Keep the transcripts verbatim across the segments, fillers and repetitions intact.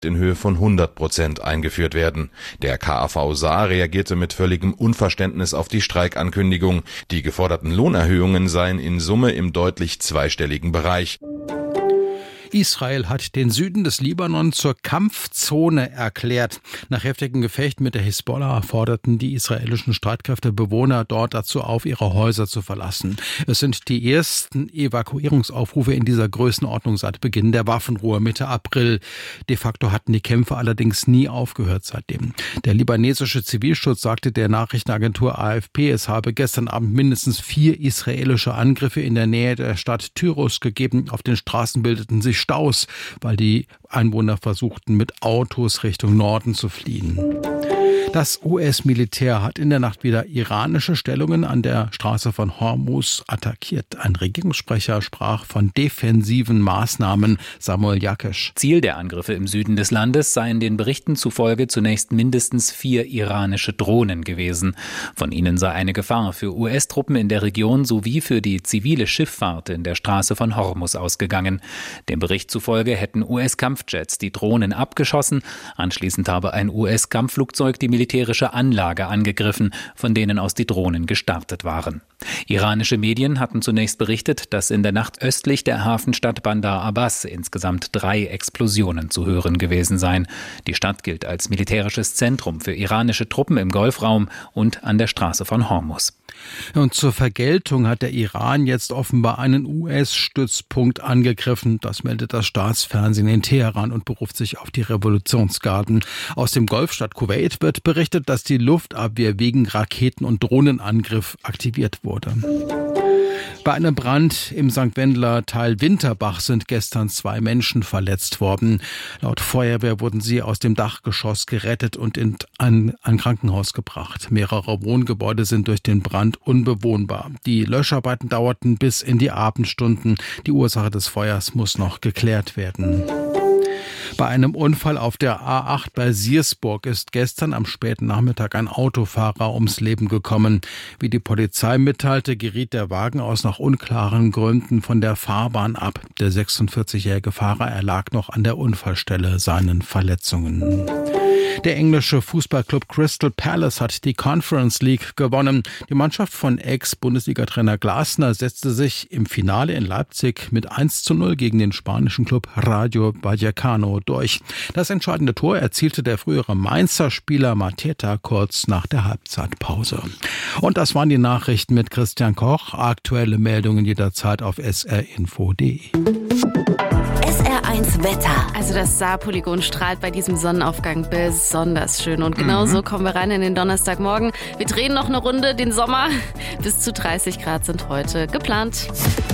in Höhe von hundert Prozent eingeführt werden. Der K A V Saar reagierte mit völligem Unverständnis auf die Streikankündigung. Die geforderten Lohnerhöhungen seien in Summe im deutlich zweistelligen Bereich. Israel hat den Süden des Libanon zur Kampfzone erklärt. Nach heftigen Gefechten mit der Hisbollah forderten die israelischen Streitkräfte Bewohner dort dazu auf, ihre Häuser zu verlassen. Es sind die ersten Evakuierungsaufrufe in dieser Größenordnung seit Beginn der Waffenruhe Mitte April. De facto hatten die Kämpfe allerdings nie aufgehört seitdem. Der libanesische Zivilschutz sagte der Nachrichtenagentur A F P, es habe gestern Abend mindestens vier israelische Angriffe in der Nähe der Stadt Tyros gegeben. Auf den Straßen bildeten sich Staus, weil die Einwohner versuchten, mit Autos Richtung Norden zu fliehen. Das U S-Militär hat in der Nacht wieder iranische Stellungen an der Straße von Hormuz attackiert. Ein Regierungssprecher sprach von defensiven Maßnahmen. Samuel Yakesh. Ziel der Angriffe im Süden des Landes seien den Berichten zufolge zunächst mindestens vier iranische Drohnen gewesen. Von ihnen sei eine Gefahr für U S-Truppen in der Region sowie für die zivile Schifffahrt in der Straße von Hormuz ausgegangen. Dem Bericht zufolge hätten U S-Kampfjets die Drohnen abgeschossen. Anschließend habe ein U S-Kampfflugzeug die militärische Anlage angegriffen, von denen aus die Drohnen gestartet waren. Iranische Medien hatten zunächst berichtet, dass in der Nacht östlich der Hafenstadt Bandar Abbas insgesamt drei Explosionen zu hören gewesen seien. Die Stadt gilt als militärisches Zentrum für iranische Truppen im Golfraum und an der Straße von Hormuz. Und zur Vergeltung hat der Iran jetzt offenbar einen U S-Stützpunkt angegriffen. Das meldet das Staatsfernsehen in Teheran und beruft sich auf die Revolutionsgarden. Aus dem Golfstaat Kuwait wird berichtet, dass die Luftabwehr wegen Raketen- und Drohnenangriff aktiviert wurde. Bei einem Brand im Sankt Wendler Teil Winterbach sind gestern zwei Menschen verletzt worden. Laut Feuerwehr wurden sie aus dem Dachgeschoss gerettet und in ein, ein Krankenhaus gebracht. Mehrere Wohngebäude sind durch den Brand unbewohnbar. Die Löscharbeiten dauerten bis in die Abendstunden. Die Ursache des Feuers muss noch geklärt werden. Bei einem Unfall auf der A acht bei Siersburg ist gestern am späten Nachmittag ein Autofahrer ums Leben gekommen. Wie die Polizei mitteilte, geriet der Wagen aus nach unklaren Gründen von der Fahrbahn ab. Der sechsundvierzigjährige Fahrer erlag noch an der Unfallstelle seinen Verletzungen. Der englische Fußballclub Crystal Palace hat die Conference League gewonnen. Die Mannschaft von Ex-Bundesliga-Trainer Glasner setzte sich im Finale in Leipzig mit eins zu null gegen den spanischen Club Rayo Vallecano durch. Das entscheidende Tor erzielte der frühere Mainzer Spieler Mateta kurz nach der Halbzeitpause. Und das waren die Nachrichten mit Christian Koch. Aktuelle Meldungen jederzeit auf s r info punkt d e. S R eins Wetter. Also das Saarpolygon strahlt bei diesem Sonnenaufgang besonders schön. Und genau so kommen wir rein in den Donnerstagmorgen. Wir drehen noch eine Runde, den Sommer. Bis zu dreißig Grad sind heute geplant.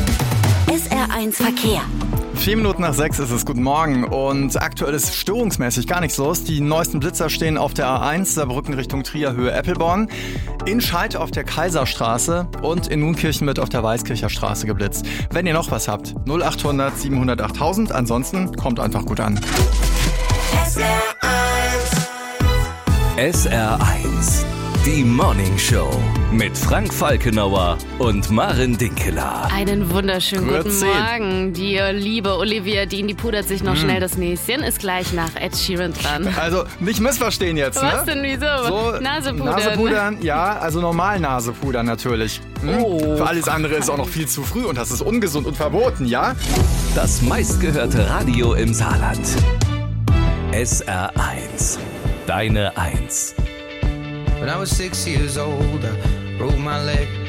S R eins Verkehr. Vier Minuten nach sechs ist es, guten Morgen. Und aktuell ist störungsmäßig gar nichts los. Die neuesten Blitzer stehen auf der A eins, Saarbrücken Richtung Trier, Höhe Eppelborn. In Scheid auf der Kaiserstraße und in Nunkirchen wird auf der Weißkircher Straße geblitzt. Wenn ihr noch was habt, null achthundert siebenhundert achttausend. Ansonsten kommt einfach gut an. S R eins. S R eins. Die Morning Show mit Frank Falkenauer und Maren Dinkeler. Einen wunderschönen guten Grüezi. Morgen. Die liebe Olivia Dean, die pudert sich noch mm. schnell das Näschen, ist gleich nach Ed Sheeran dran. Also nicht missverstehen jetzt, ne? Was denn, wieso? So, Nasepudern. Nasepudern, ja, also normal Nasepudern natürlich. Hm? Oh. Für alles andere ist auch noch viel zu früh und das ist ungesund und verboten, ja? Das meistgehörte Radio im Saarland. S R eins. Deine Eins. When I was six years old, I broke my leg.